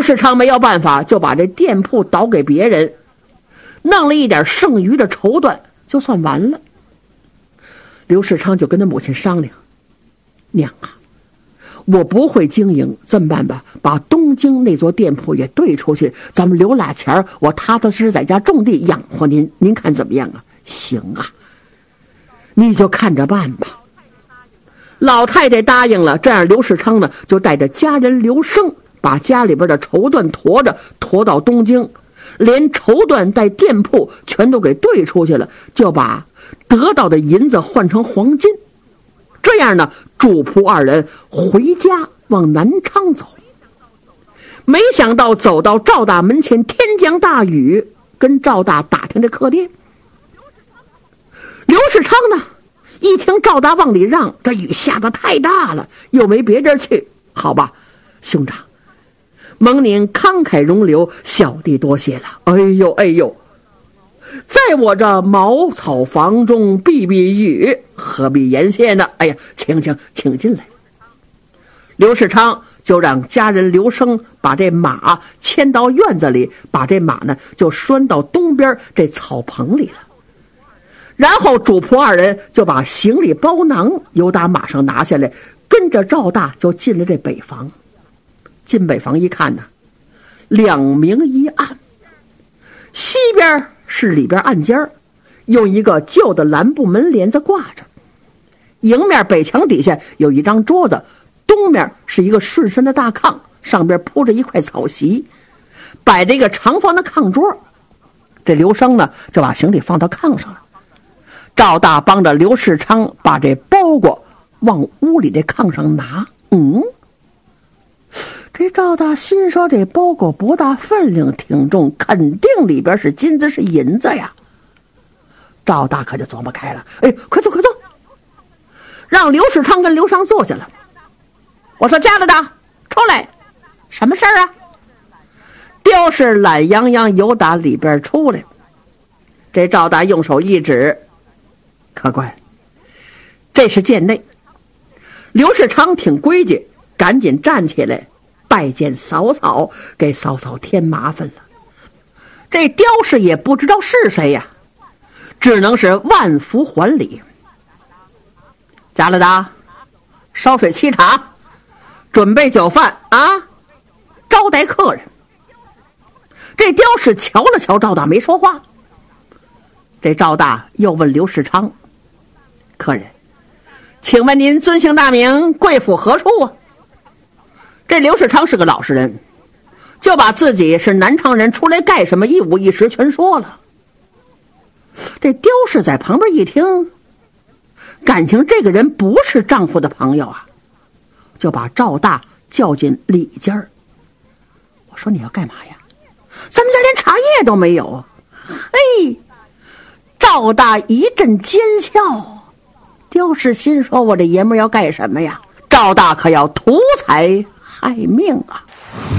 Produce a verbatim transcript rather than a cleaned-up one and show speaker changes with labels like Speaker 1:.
Speaker 1: 世昌没有办法，就把这店铺倒给别人，弄了一点剩余的绸缎，就算完了。刘世昌就跟他母亲商量：娘啊，我不会经营，这么办吧？把东京那座店铺也兑出去，咱们留俩钱，我踏踏实实在家种地养活您，您看怎么样啊？行啊，你就看着办吧。老太太答应了，这样刘世昌呢就带着家人刘生，把家里边的绸缎驮着驮到东京，连绸缎带店铺全都给兑出去了，就把得到的银子换成黄金。这样呢，主仆二人回家往南昌走。没想到走到赵大门前，天降大雨，跟赵大打听这客店。刘世昌呢一听赵大往里让，这雨下得太大了，又没别人去，好吧，兄长，蒙您慷慨容留，小弟多谢了。哎呦哎呦，在我这茅草房中避避雨，何必言谢呢？哎呀，请请请进来。刘世昌就让家人刘生把这马牵到院子里，把这马呢就拴到东边这草棚里了。然后主仆二人就把行李包囊由打马上拿下来，跟着赵大就进了这北房。进北房一看呢，两明一暗，西边是里边暗间，用一个旧的蓝布门帘子挂着。迎面北墙底下有一张桌子，东面是一个顺身的大炕，上边铺着一块草席，摆着一个长方的炕桌。这刘生呢就把行李放到炕上了。赵大帮着刘世昌把这包裹往屋里这炕上拿。嗯，这赵大心说这包裹不大，分量挺重，肯定里边是金子是银子呀。赵大可就琢磨开了，哎，快坐快坐，让刘世昌跟刘商坐下了。我说家里的出来，什么事儿啊？刁氏懒洋洋由打里边出来。这赵大用手一指，客官，这是贱内。刘世昌挺规矩，赶紧站起来拜见嫂嫂，给嫂嫂添麻烦了。这刁氏也不知道是谁呀，只能是万福还礼。家里的烧水沏茶，准备酒饭啊，招待客人。这刁氏瞧了瞧赵大，没说话。这赵大又问刘世昌，客人，请问您尊姓大名，贵府何处啊？这刘世昌是个老实人，就把自己是南昌人，出来干什么，一五一十全说了。这刁氏在旁边一听，感情这个人不是丈夫的朋友啊，就把赵大叫进里间儿。我说你要干嘛呀？咱们家连茶叶都没有。嘿，赵大一阵奸笑。刁氏心说，我这爷们要干什么呀？赵大可要图财害命啊！